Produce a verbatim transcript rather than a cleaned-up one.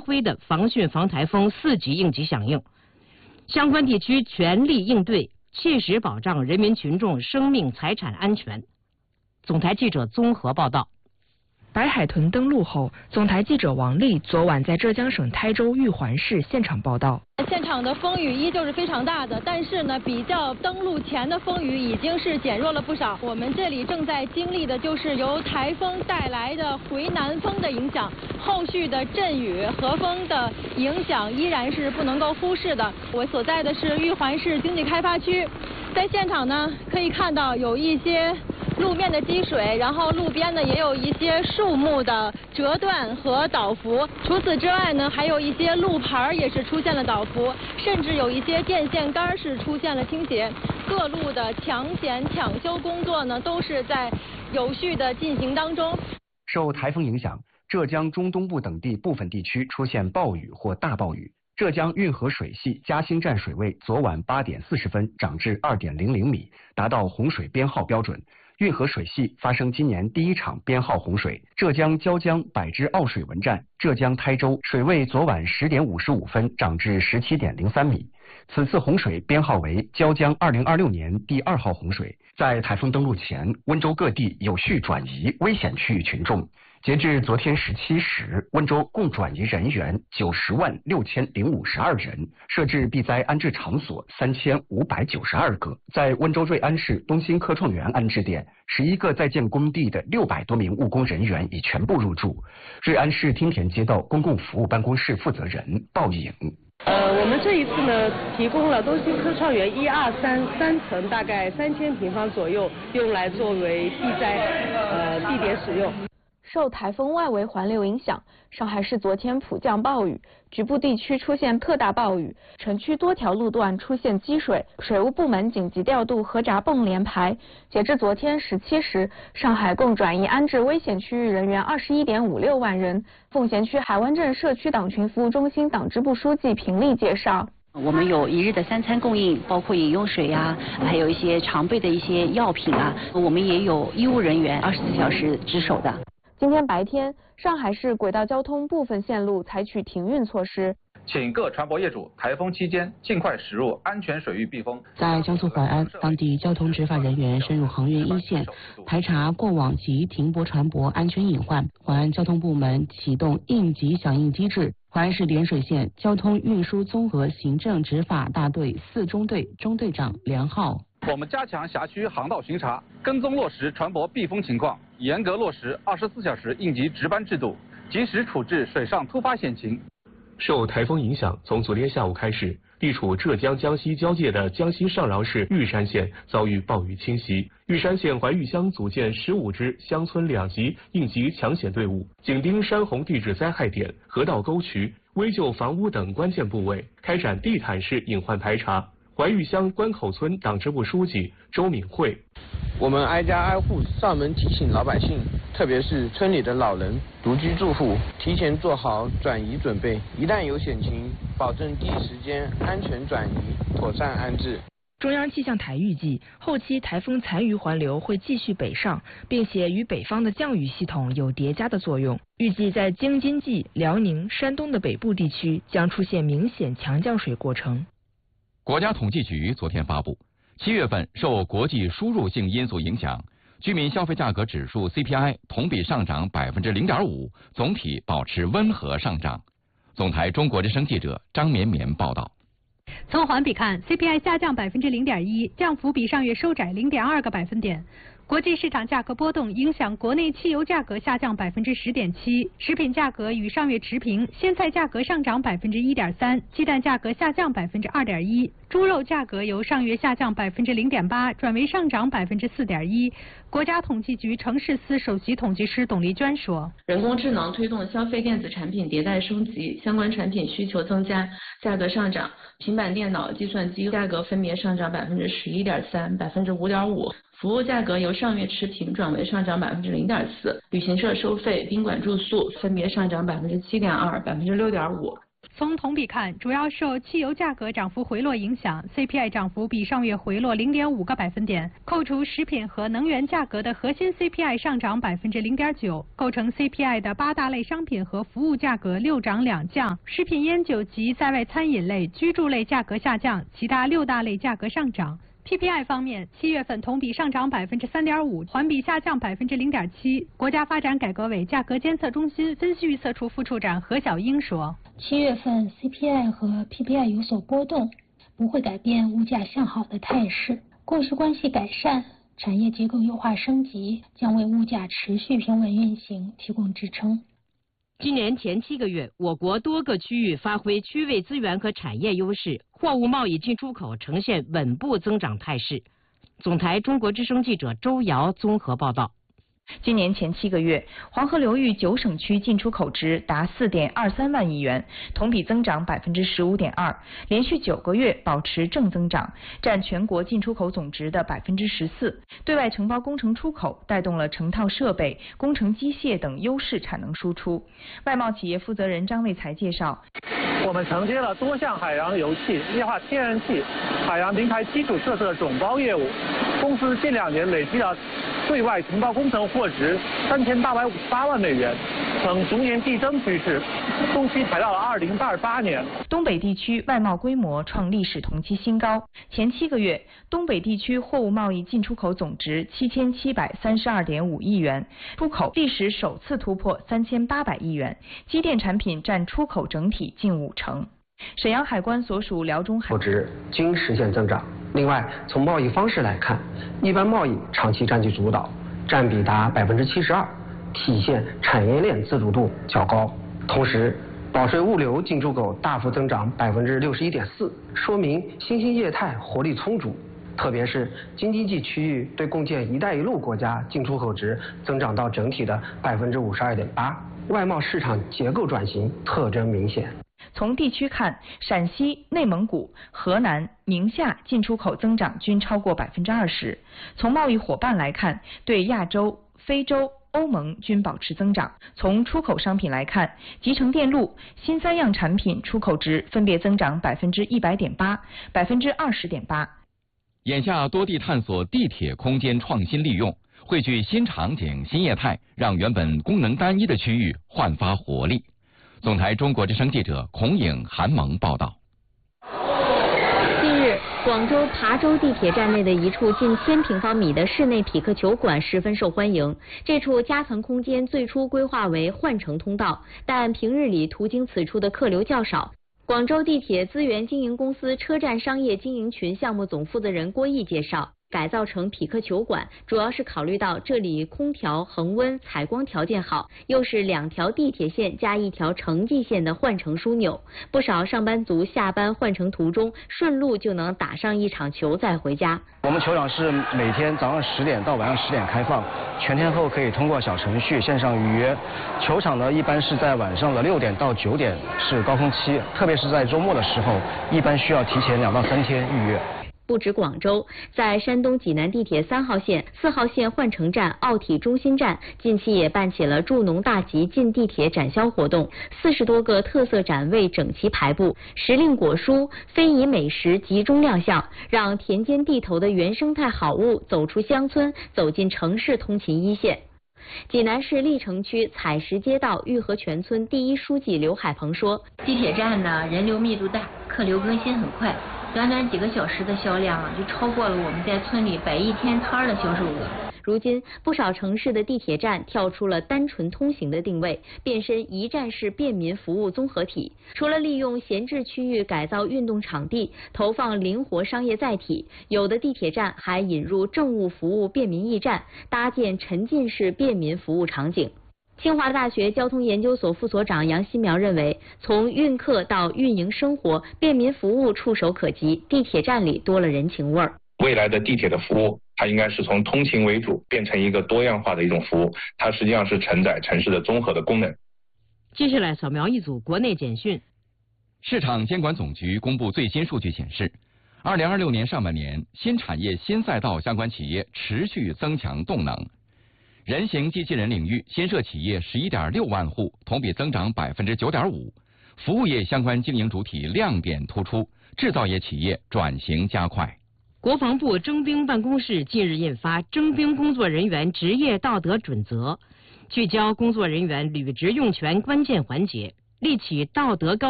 辉的防汛防台风四级应急响应，相关地区全力应对，切实保障人民群众生命财产安全。总台记者综合报道。 白海豚登陆后，总台记者王丽昨晚在浙江省台州玉环市现场报道。 现场的风雨依旧是非常大的，但是呢，比较登陆前的风雨已经是减弱了不少。我们这里正在经历的就是由台风带来的回南风的影响，后续的阵雨和风的影响依然是不能够忽视的。我所在的是玉环市经济开发区，在现场呢可以看到有一些路面的积水，然后路边呢也有一些树木的折断和倒伏。除此之外呢，还有一些路牌也是出现了倒伏，甚至有一些电线杆是出现了倾斜。各路的抢险抢修工作呢都是在有序的进行当中。 受台风影响，浙江中东部等地部分地区出现暴雨或大暴雨。浙江运河水系嘉兴站水位昨晚八点四十分涨至二点零零米，达到洪水编号标准。运河水系发生今年第一场编号洪水。浙江椒江百支奥水文站浙江台州水位昨晚十点五十五分涨至十七点零三米。此次洪水编号为椒江二零二六年第二号洪水。在台风登陆前，温州各地有序转移危险区域群众。截至昨天十七时，温州共转移人员九十万六千零五十二人，设置避灾安置场所三千五百九十二个。在温州瑞安市东兴科创园安置点，十一个在建工地的六百多名务工人员已全部入住。瑞安市汀田街道公共服务办公室负责人鲍颖。 呃，我们这一次呢，提供了东兴科创园一二三三层，大概三千平方左右，用来作为避灾呃地点使用。 受台风外围环流影响，上海市昨天普降暴雨，局部地区出现特大暴雨，城区多条路段出现积水，水务部门紧急调度河闸泵连排。截至昨天十七时，上海共转移安置危险区域人员二十一点五六万人。奉贤区海湾镇社区党群服务中心党支部书记平丽介绍。 我们有一日的三餐供应，包括饮用水呀、啊，还有一些常备的一些药品啊。我们也有医务人员二十四小时值守的。 今天白天，上海市轨道交通部分线路采取停运措施， 请各船舶业主台风期间尽快驶入安全水域避风。 在江苏淮安，当地交通执法人员深入航运一线，排查过往及停泊船舶安全隐患。淮安交通部门启动应急响应机制。淮安市涟水县交通运输综合行政执法大队四中队中队长梁浩。 我们加强辖区航道巡查，跟踪落实船舶避风情况，严格落实二十四小时应急值班制度，及时处置水上突发险情。 受台风影响，从昨天下午开始，地处浙江江西交界的江西上饶市玉山县遭遇暴雨侵袭。玉山县怀玉乡组建十五支乡村两级应急抢险队伍，紧盯山洪地质灾害点、河道沟渠、危旧房屋等关键部位，开展地毯式隐患排查。怀玉乡关口村党支部书记周敏慧： 我们挨家挨户上门提醒老百姓，特别是村里的老人、独居住户，提前做好转移准备，一旦有险情，保证第一时间安全转移，妥善安置。 中央气象台预计，后期台风残余环流会继续北上，并且与北方的降雨系统有叠加的作用。预计在京津冀、辽宁、山东的北部地区将出现明显强降水过程。 国家统计局昨天发布，七月份受国际输入性因素影响，居民消费价格指数 C P I 同比上涨百分之零点五，总体保持温和上涨。总台中国之声记者张绵绵报道。 从环比看 ，C P I 下降百分之零点一，降幅比上月收窄零点二个百分点。国际市场价格波动影响国内汽油价格下降百分之十点七，食品价格与上月持平，鲜菜价格上涨百分之一点三，鸡蛋价格下降百分之二点一，猪肉价格由上月下降百分之零点八转为上涨百分之四点一。国家统计局城市司首席统计师董丽娟说：“ 人工智能推动消费电子产品迭代升级，相关产品需求增加，价格上涨。平板电脑、计算机价格分别上涨百分之十一点三、百分之五点五。”服务价格由上月持平转为上涨百分之零点四，旅行社收费、宾馆住宿分别上涨百分之七点二、百分之六点五。 从同比看，主要受汽油价格涨幅回落影响 ，C P I 涨幅比上月回落 零点五个百分点。扣除食品和能源价格的核心 C P I 上涨 百分之零点九， 构成 C P I 的八大类商品和服务价格六涨两降，食品烟酒及在外餐饮类、居住类价格下降，其他六大类价格上涨。P P I 方面，七月份同比上涨 百分之三点五， 环比下降 百分之零点七。国家发展改革委价格监测中心分析预测处副处长何小英说：“ 七月份 C P I 和 P P I 有所波动，不会改变物价向好的态势。供需关系改善、产业结构优化升级将为物价持续平稳运行提供支撑。” 今年前七个月，我国多个区域发挥区位资源和产业优势，货物贸易进出口呈现稳步增长态势。总台中国之声记者周瑶综合报道。 今年前七个月，黄河流域九省区进出口值达四点二三万亿元，同比增长百分之十五点二，连续九个月保持正增长，占全国进出口总值的百分之十四。对外承包工程出口带动了成套设备、工程机械等优势产能输出。外贸企业负责人张卫才介绍， 我们承接了多项海洋油气、液化天然气、海洋平台基础设施的总包业务，公司近两年累计了对外承包工程货值三千八百五十八万美元，呈逐年递增趋势，中期排到了二零二八年。 东北地区外贸规模创历史同期新高，前七个月，东北地区货物贸易进出口总值七千七百三十二点五亿元，出口历史首次突破三千八百亿元，机电产品占出口整体近五成。沈阳海关所属辽中海值均实现增长。另外，从贸易方式来看，一般贸易长期占据主导，占比达百分之七十二，体现产业链自主度较高。同时，保税物流进出口大幅增长百分之六十一点四，说明新兴业态活力充足。特别是京津冀区域对共建“一带一路”国家进出口值增长到整体的百分之五十二点八，外贸市场结构转型特征明显。 从地区看，陕西、内蒙古、河南、宁夏进出口增长均超过百分之二十。从贸易伙伴来看，对亚洲、非洲、欧盟均保持增长。从出口商品来看，集成电路、新三样产品出口值分别增长百分之一百点八、百分之二十点八。 眼下多地探索地铁空间创新利用，汇聚新场景、新业态，让原本功能单一的区域焕发活力。总台中国之声记者孔颖、韩萌报道。 近日，广州琶洲地铁站内的一处近千平方米的室内匹克球馆十分受欢迎。这处夹层空间最初规划为换乘通道，但平日里途经此处的客流较少。广州地铁资源经营公司车站商业经营群项目总负责人郭毅介绍，改造成匹克球馆，主要是考虑到这里空调、恒温、采光条件好，又是两条地铁线加一条城际线的换乘枢纽，不少上班族下班换乘途中顺路就能打上一场球再回家。 我们球场是每天早上十点到晚上十点开放，全天候可以通过小程序线上预约。球场呢一般是在晚上的六点到九点是高峰期，特别是在周末的时候，一般需要提前两到三天预约。 不止广州，在山东济南地铁三号线、四号线换乘站奥体中心站，近期也办起了助农大集进地铁展销活动，四十多个特色展位整齐排布，时令果蔬、非遗美食集中亮相，让田间地头的原生态好物走出乡村，走进城市通勤一线。济南市历城区采石街道玉河泉村第一书记刘海鹏说：“ 地铁站呢，人流密度大，客流更新很快，短短几个小时的销量啊，就超过了我们在村里摆一天摊的销售额。” 如今，不少城市的地铁站跳出了单纯通行的定位，变身一站式便民服务综合体。除了利用闲置区域改造运动场地，投放灵活商业载体，有的地铁站还引入政务服务便民驿站，搭建沉浸式便民服务场景。清华大学交通研究所副所长杨新苗认为，从运客到运营生活，便民服务触手可及，地铁站里多了人情味儿。 未来的地铁的服务，它应该是从通勤为主，变成一个多样化的一种服务，它实际上是承载城市的综合的功能。 接下来扫描一组国内简讯。 市场监管总局公布最新数据显示，二零二六年上半年，新产业新赛道相关企业持续增强动能。人形机器人领域新设企业十一点六万户，同比增长百分之九点五。 服务业相关经营主体亮点突出，制造业企业转型加快。 国防部征兵办公室近日印发《征兵工作人员职业道德准则》，聚焦工作人员履职用权关键环节，立起道德高